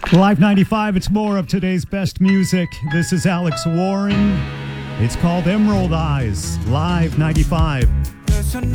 Live 95, it's more of today's best music. This is Alex Warren. It's called Emerald Eyes, Live 95.